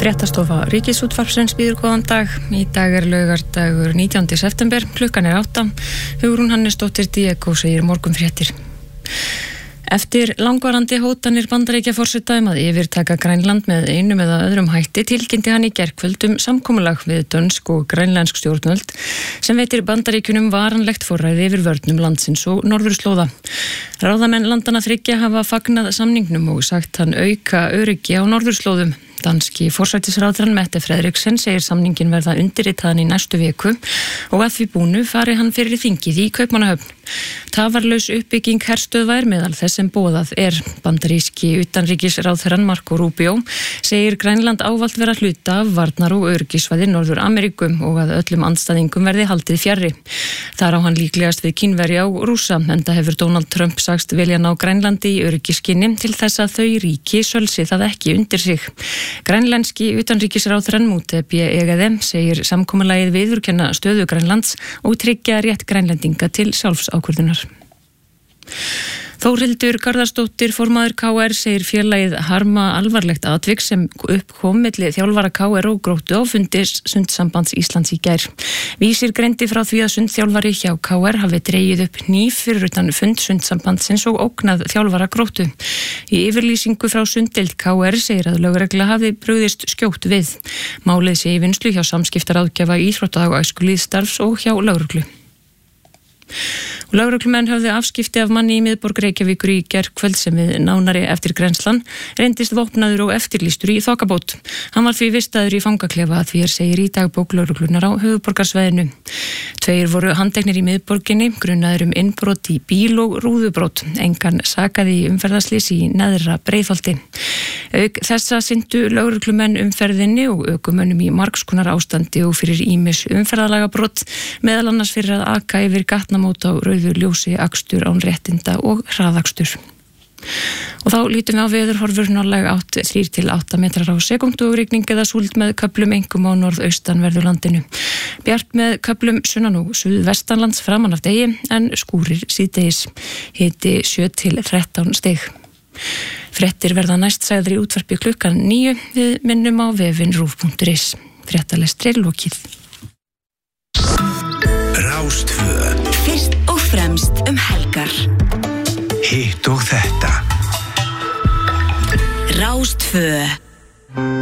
Fréttastofa Ríkisútvarpsins býður góðan dag. Í dag laugardagur 19. september, klukkan 8. Hugrún Hannesdóttir Diego segir morgunfréttir. Eftir langvarandi hótanir Bandaríkjaforseta að yfirtaka Grænland með einum eða öðrum hætti tilkynnti hann í gærkvöld samkomulag við dönsk og grænlensk stjórnvöld sem veitir Bandaríkjunum varanlegt forræði yfir vörnum landsins og norðurslóða. Ráðamenn landanna þriggja hafa fagnað samningnum og sagt hann auka öryggi á norðurslóðum. Danski forsætisráðherrann Mette Frederiksen segir samningin verða undirritaðan í næstu viku og að því búnu fari hann fyrir þingið í Kaupmannahöfn. Tafarlaus uppbygging herstöðva meðal þess sem boðað Bandaríski utanríkisráðherrann Marco Rubio segir Grænland ávallt vera hluta af varnar- og öryggisvæði Norður-Ameríku og að öllum andstæðingum verði haldið fjarri. Þar á hann líklegast við Kínverja og Rússa, enda hefur Donald Trump sagst vilja ná Grænlandi í öryggiskinni til þess að þau ríki sölsi það ekki undir sig. Grænlenski utanríkisráðherrann Mútebi Egede segir samkomulagið viðurkenna stöðu Grænlands og tryggja rétt Grænlendinga til sjálfsákvörðunar. Þórhildur Garðarsdóttir formaður KR segir félagið harma alvarlegt atvik sem upp kom milli þjálfara KR og Gróttu á fundi Sundsambands Íslands í gær. Vísir greindi frá því að sundþjálfari hjá KR hafi dregið upp hníf fyrir utan fund Sundsambandsins og ógnað þjálfara Gróttu. Í yfirlýsingu frá sunddeild KR segir að lögregla hafi brugðist skjótt við. Málið sé í vinnslu hjá samskiptaráðgjafa íþrótta- og æskulýðsstarfs og hjá lögreglu. Lögreglumenn höfðu afskipti af manni í miðborg Reykjavíkur í gærkvöld sem við nánari eftir grenslan reyndist vopnaður og eftirlýstur í þokkabót. Hann var því vistaður í fangaklefa að því segir í dagbók lögreglunar á höfuðborgarsvæðinu. 2 voru handteknir í miðborginni, grunaður innbrot í bíl og rúðubrot. Engan sakaði í umferðarslys í neðra Breiðholti. Auk þessa sinntu lögreglumenn umferðinni og ökumönnum í margskonar ástandi og fyrir ýmis umferðarlagabrot, meðal annars fyrir að aka yfir gatnamót á rauðu ljósi, akstur án réttinda og hraðakstur. Og þá lítum við á veðurhorfur, norðlæg átt 3 til 8 metrar á sekúndu og rigning eða súld með köflum einkum á norðaustanverðu landinu. Bjart með köflum sunnan og suðvestanlands framan af degi en skúrir síðdegis. Hiti 7 til 13 stig. Fréttir verða næst sagðir í útvarpi klukkan 9. Við minnum á vefinn rúv.is. Fréttalestri lokið. Rástvö. Fyrst og fremst helgar. Hitt og þetta. Rástvö.